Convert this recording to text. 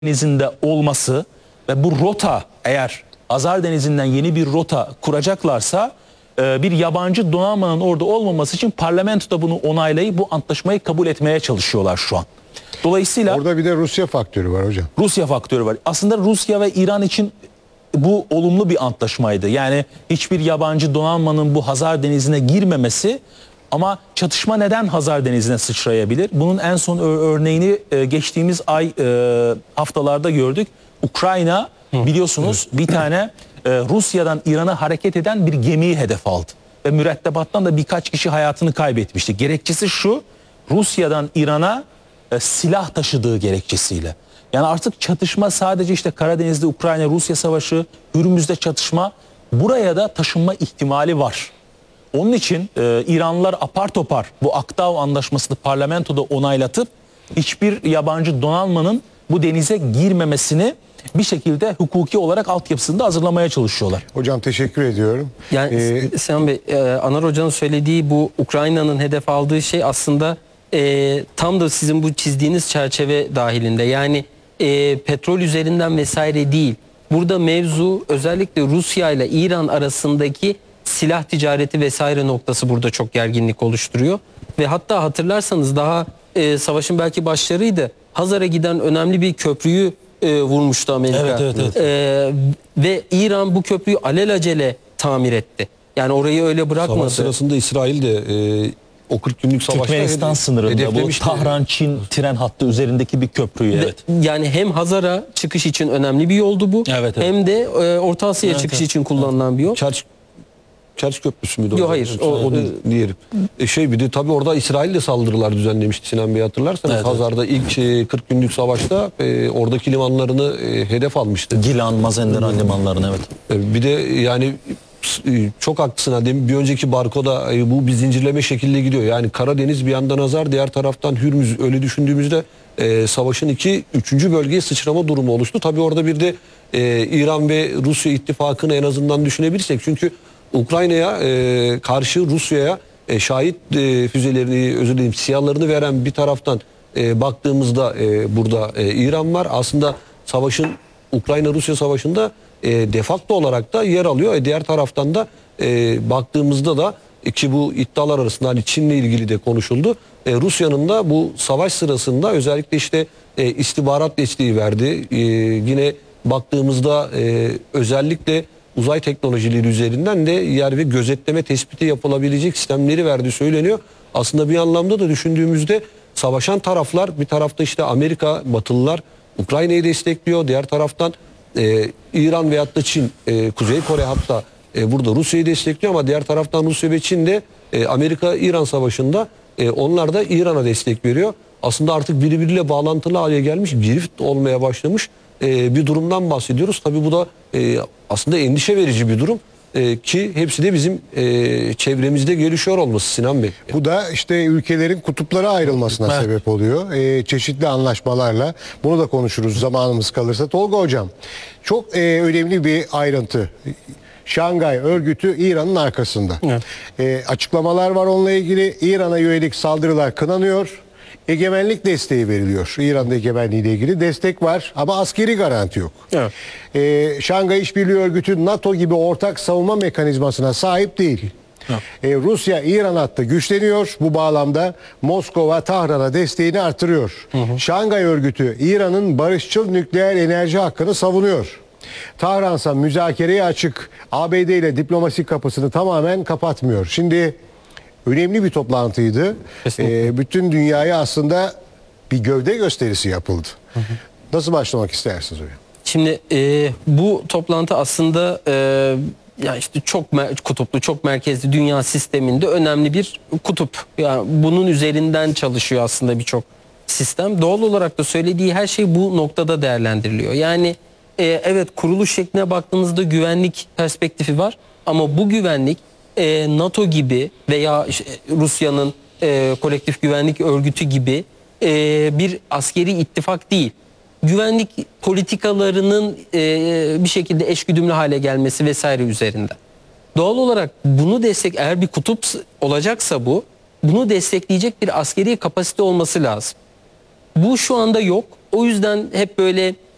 Denizi'nde olması ve bu rota, eğer Hazar Denizi'nden yeni bir rota kuracaklarsa bir yabancı donanmanın orada olmaması için parlamentoda bunu onaylayıp bu antlaşmayı kabul etmeye çalışıyorlar şu an. Dolayısıyla orada bir de Rusya faktörü var hocam. Rusya faktörü var. Aslında Rusya ve İran için bu olumlu bir antlaşmaydı. Yani hiçbir yabancı donanmanın bu Hazar Denizi'ne girmemesi, ama çatışma neden Hazar Denizi'ne sıçrayabilir? Bunun en son örneğini geçtiğimiz ay haftalarda gördük. Ukrayna biliyorsunuz bir tane Rusya'dan İran'a hareket eden bir gemiyi hedef aldı. Ve mürettebattan da birkaç kişi hayatını kaybetmişti. Gerekçesi şu: Rusya'dan İran'a silah taşıdığı gerekçesiyle. Yani artık çatışma sadece işte Karadeniz'de Ukrayna-Rusya savaşı, Hürmüz'de çatışma, buraya da taşınma ihtimali var. Onun için İranlılar apar topar bu Aktav Anlaşması'nı parlamentoda onaylatıp hiçbir yabancı donanmanın bu denize girmemesini bir şekilde hukuki olarak altyapısında hazırlamaya çalışıyorlar. Hocam teşekkür ediyorum. Yani Sinan Bey, Anar Hoca'nın söylediği bu Ukrayna'nın hedef aldığı şey aslında tam da sizin bu çizdiğiniz çerçeve dahilinde. Yani petrol üzerinden vesaire değil. Burada mevzu özellikle Rusya ile İran arasındaki silah ticareti vesaire noktası burada çok gerginlik oluşturuyor. Ve hatta hatırlarsanız daha savaşın belki başlarıydı. Hazar'a giden önemli bir köprüyü vurmuştu Amerika. Evet. Ve İran bu köprüyü alelacele tamir etti. Yani orayı öyle bırakmadı. Savaş sırasında İsrail de o 40 günlük savaşta Türkmenistan sınırında bu Tahran-Çin tren hattı üzerindeki bir köprüyü. Evet. Yani hem Hazar'a çıkış için önemli bir yoldu bu. Evet. Hem de Orta Asya'ya çıkış için kullanılan bir yol. Kerç Köprüsü müydü? Yok, hayır. O diyelim. Bir de tabii orada İsrail de saldırılar düzenlemişti Sinan Bey, hatırlarsanız. Evet. Hazar'da ilk 40 günlük savaşta oradaki limanlarını hedef almıştı. Gilan, Mazenderan limanlarını, evet. Bir de yani çok haklısın Adem. Bir önceki barkoda bu bir zincirleme şekilde gidiyor. Yani Karadeniz bir yandan Hazar, diğer taraftan Hürmüz. Öyle düşündüğümüzde savaşın üçüncü bölgeye sıçrama durumu oluştu. Tabii orada bir de İran ve Rusya ittifakını en azından düşünebilirsek. Çünkü Ukrayna'ya karşı Rusya'ya şahit füzelerini, özür dilerim, SİHA'larını veren bir taraftan baktığımızda burada İran var. Aslında savaşın, Ukrayna-Rusya savaşında defakto olarak da yer alıyor. Diğer taraftan da baktığımızda da ki bu iddialar arasında hani Çin'le ilgili de konuşuldu. Rusya'nın da bu savaş sırasında özellikle işte istihbarat desteği verdi. Yine baktığımızda özellikle uzay teknolojileri üzerinden de yer ve gözetleme tespiti yapılabilecek sistemleri verdiği söyleniyor. Aslında bir anlamda da düşündüğümüzde savaşan taraflar, bir tarafta işte Amerika, Batılılar Ukrayna'yı destekliyor. Diğer taraftan İran veyahut da Çin, Kuzey Kore hatta burada Rusya'yı destekliyor, ama diğer taraftan Rusya ve Çin de Amerika-İran savaşında onlar da İran'a destek veriyor. Aslında artık birbiriyle bağlantılı hale gelmiş, girift olmaya başlamış bir durumdan bahsediyoruz. Tabii bu da aslında endişe verici bir durum. Ki hepsi de bizim çevremizde gelişiyor olması Sinan Bey. Bu da işte ülkelerin kutuplara ayrılmasına sebep oluyor. Çeşitli anlaşmalarla. Bunu da konuşuruz zamanımız kalırsa. Tolga Hocam, çok önemli bir ayrıntı. Şangay örgütü İran'ın arkasında. Açıklamalar var onunla ilgili. İran'a yönelik saldırılar kınanıyor. Egemenlik desteği veriliyor. İran'da egemenliğiyle ilgili destek var ama askeri garanti yok. Evet. Şangay İşbirliği Örgütü NATO gibi ortak savunma mekanizmasına sahip değil. Rusya İran hattı güçleniyor. Bu bağlamda Moskova Tahran'a desteğini artırıyor. Şangay Örgütü İran'ın barışçıl nükleer enerji hakkını savunuyor. Tahran'sa müzakereye açık, ABD ile diplomasi kapısını tamamen kapatmıyor. Şimdi önemli bir toplantıydı. Bütün dünyaya aslında bir gövde gösterisi yapıldı. Nasıl başlamak istersiniz hocam? Şimdi bu toplantı aslında yani işte çok kutuplu, çok merkezli dünya sisteminde önemli bir kutup. Yani bunun üzerinden çalışıyor aslında birçok sistem. Doğal olarak da söylediği her şey bu noktada değerlendiriliyor. Yani evet, kuruluş şekline baktığınızda güvenlik perspektifi var, ama bu güvenlik NATO gibi veya Rusya'nın kolektif güvenlik örgütü gibi bir askeri ittifak değil. Güvenlik politikalarının bir şekilde eşgüdümlü hale gelmesi vesaire üzerinden. Doğal olarak bunu eğer bir kutup olacaksa bunu destekleyecek bir askeri kapasite olması lazım. Bu şu anda yok. O yüzden hep böyle